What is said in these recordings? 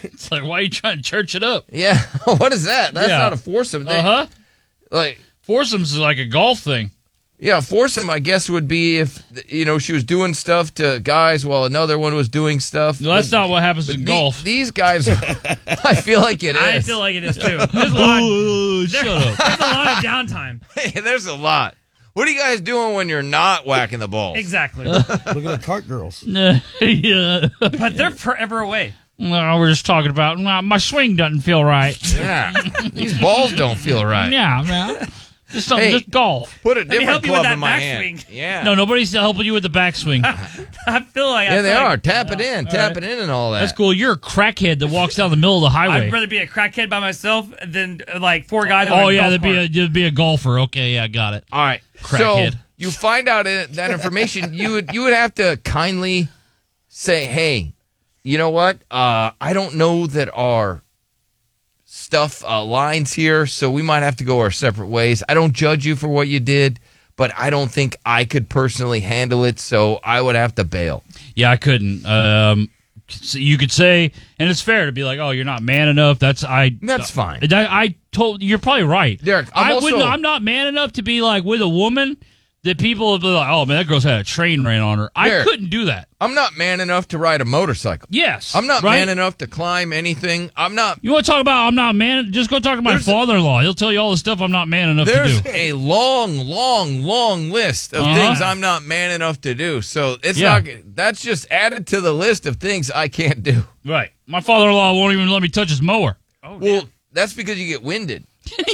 It's like, why are you trying to church it up? Yeah. What is that? That's not a foursome. Like foursomes is like a golf thing. Yeah, foursome, I guess, would be if, she was doing stuff to guys while another one was doing stuff. No, that's not what happens in golf. These guys, I feel like it is. I feel like it is, too. There's a lot, shut up. there's a lot of downtime. Hey, there's a lot. What are you guys doing when you're not whacking the balls? Exactly. Look at the cart girls. Yeah. But they're forever away. No, we're just talking about my swing doesn't feel right. Yeah. These balls don't feel right. Yeah, man. Just golf. Put a different help you with club that in my backswing. hand. Yeah. No, nobody's helping you with the backswing. I feel like Yeah, they are. Tap it in and all that. That's cool. You're a crackhead that walks down the middle of the highway. I'd rather be a crackhead by myself than like four guys. Oh, yeah, there'd be a golfer. Okay, yeah, got it. All right. Crackhead. So you find out that information, you would have to kindly say, hey, you know what? I don't know that our stuff aligns here, so we might have to go our separate ways. I don't judge you for what you did, but I don't think I could personally handle it, so I would have to bail. Yeah, I couldn't. So you could say, and it's fair to be like, "Oh, you're not man enough." That's fine. I told you're probably right, Derek. I'm not man enough to be like with a woman that people will be like, "Oh man, that girl's had a train ran on her." Derek, I couldn't do that. I'm not man enough to ride a motorcycle. Yes, I'm not right? man enough to climb anything. I'm not. You want to talk about I'm not man? Just go talk to my father-in-law. He'll tell you all the stuff I'm not man enough to do. There's a long list of things I'm not man enough to do. So it's not. That's just added to the list of things I can't do. Right. My father-in-law won't even let me touch his mower. Oh, well, that's because you get winded.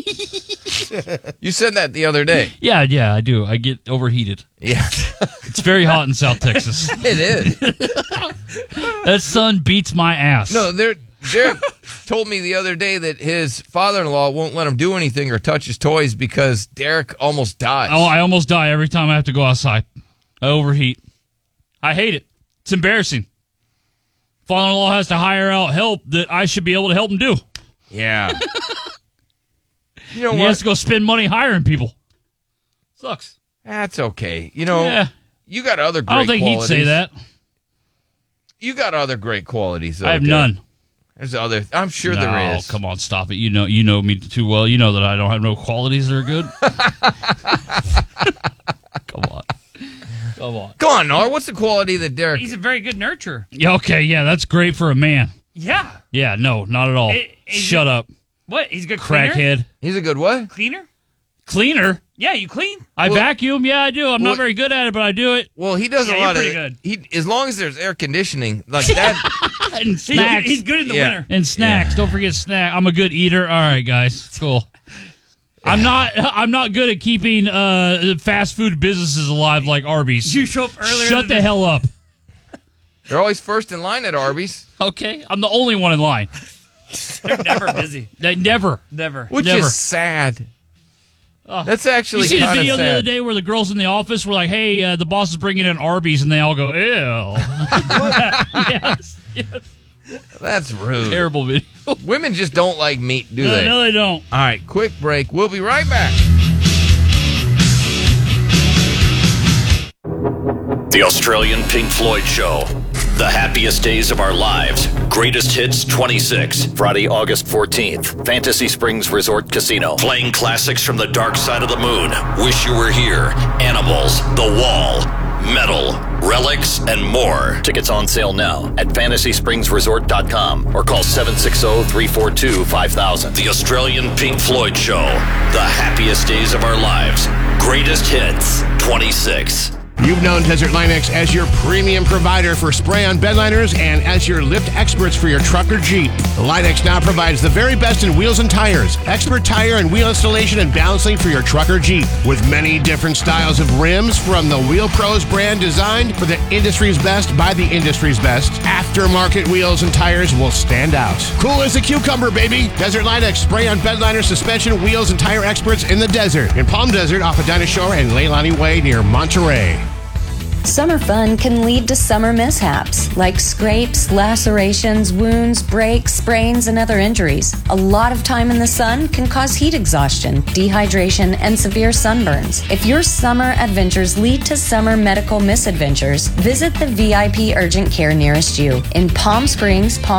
You said that the other day. Yeah, I do. I get overheated. Yeah. It's very hot in South Texas. It is. That sun beats my ass. No, Derek told me the other day that his father-in-law won't let him do anything or touch his toys because Derek almost dies. Oh, I almost die every time I have to go outside. I overheat. I hate it. It's embarrassing. Father-in-law has to hire out help that I should be able to help him do. Yeah. You know what? He has to go spend money hiring people. Sucks. That's okay. You know, you got other great qualities. I don't think he'd say that. You got other great qualities, though. I have none. There's other. I'm sure there is. Oh, come on, stop it. You know me too well. You know that I don't have no qualities that are good. Come on. Come on, Nar. What's the quality that Derek... He's a very good nurturer. Yeah, okay, yeah, that's great for a man. Yeah. Yeah, no, not at all. Shut up. What? He's a good cleaner? Crackhead. He's a good what? Cleaner? Cleaner? Yeah, you clean. I vacuum. Yeah, I do. I'm not very good at it, but I do it. Well, he does a lot of... You're pretty good. As long as there's air conditioning, like that... And snacks. He's good in the winter. And snacks. Don't forget snack. I'm a good eater. All right, guys. Cool. I'm not good at keeping fast food businesses alive like Arby's. You show up earlier. Shut the hell up. They're always first in line at Arby's. Okay, I'm the only one in line. They're never busy. Never. Which is sad. That's actually you see the kind of video sad. the other day where the girls in the office were like, "Hey, the boss is bringing in Arby's," and they all go, "Ew." Yes. That's rude. Terrible video. Women just don't like meat, do they? No, they don't. All right, quick break. We'll be right back. The Australian Pink Floyd Show. The happiest days of our lives. Greatest Hits 26. Friday, August 14th. Fantasy Springs Resort Casino. Playing classics from the dark side of the moon. Wish You Were Here. Animals. The Wall. Metal. Relics, and more. Tickets on sale now at FantasySpringsResort.com or call 760-342-5000. The Australian Pink Floyd Show. The happiest days of our lives. Greatest Hits 26. You've known Desert Line-X as your premium provider for spray-on bedliners and as your lift experts for your truck or Jeep. The Line-X now provides the very best in wheels and tires, expert tire and wheel installation and balancing for your truck or Jeep. With many different styles of rims from the Wheel Pros brand designed for the industry's best by the industry's best, aftermarket wheels and tires will stand out. Cool as a cucumber, baby! Desert Line-X spray-on bedliner, suspension, wheels, and tire experts in the desert. In Palm Desert off of Dinah Shore and Leilani Way near Monterey. Summer fun can lead to summer mishaps, like scrapes, lacerations, wounds, breaks, sprains, and other injuries. A lot of time in the sun can cause heat exhaustion, dehydration, and severe sunburns. If your summer adventures lead to summer medical misadventures, visit the VIP urgent care nearest you in Palm Springs,